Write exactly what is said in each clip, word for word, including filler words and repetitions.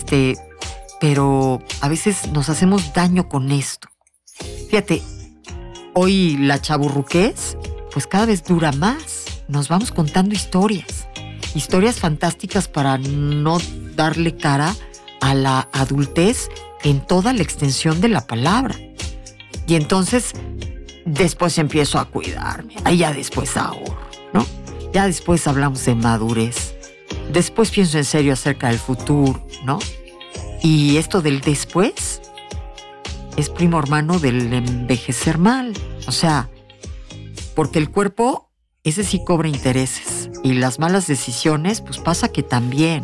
Este, pero a veces nos hacemos daño con esto. Fíjate, hoy la chavorruquez, pues cada vez dura más. Nos vamos contando historias. Historias fantásticas para no darle cara a la adultez en toda la extensión de la palabra. Y entonces, después empiezo a cuidarme. Ahí ya después ahorro, ¿no? Ya después hablamos de madurez. Después pienso en serio acerca del futuro, ¿no? Y esto del después es primo hermano del envejecer mal. O sea, porque el cuerpo, ese sí cobra intereses. Y las malas decisiones, pues pasa que también.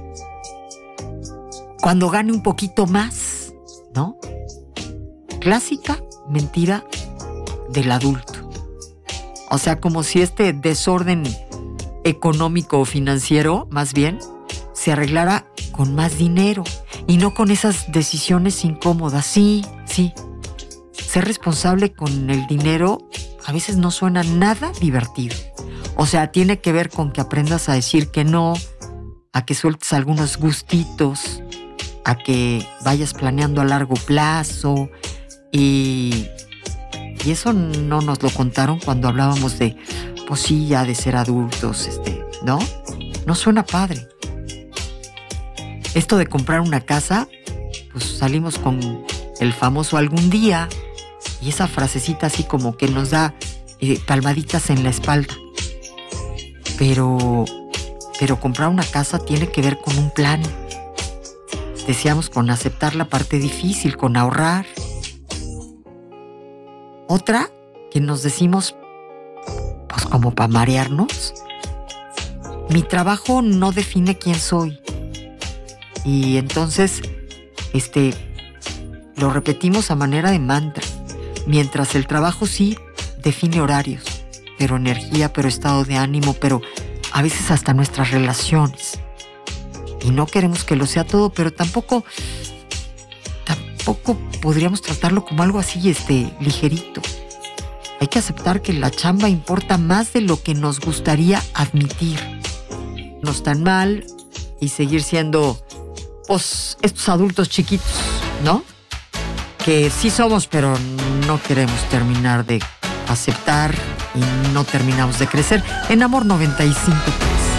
Cuando gane un poquito más, ¿no? Clásica mentira del adulto. O sea, como si este desorden económico o financiero, más bien, se arreglara con más dinero y no con esas decisiones incómodas. Sí, sí. Ser responsable con el dinero a veces no suena nada divertido. O sea, tiene que ver con que aprendas a decir que no, a que sueltes algunos gustitos, a que vayas planeando a largo plazo. Y, y eso no nos lo contaron cuando hablábamos de, pues sí, ya de ser adultos, este, ¿no? No suena padre. Esto de comprar una casa, pues salimos con el famoso algún día y esa frasecita así como que nos da eh, palmaditas en la espalda. Pero, pero comprar una casa tiene que ver con un plan. Decíamos con aceptar la parte difícil, con ahorrar. Otra que nos decimos, pues como para marearnos, mi trabajo no define quién soy. Y entonces, este, lo repetimos a manera de mantra. Mientras el trabajo sí define horarios, pero energía, pero estado de ánimo, pero a veces hasta nuestras relaciones. Y no queremos que lo sea todo, pero tampoco, tampoco podríamos tratarlo como algo así, este, ligerito. Hay que aceptar que la chamba importa más de lo que nos gustaría admitir. No están mal y seguir siendo, pues, estos adultos chiquitos, ¿no? Que sí somos, pero no queremos terminar de aceptar y no terminamos de crecer. En Amor noventa y cinco punto tres.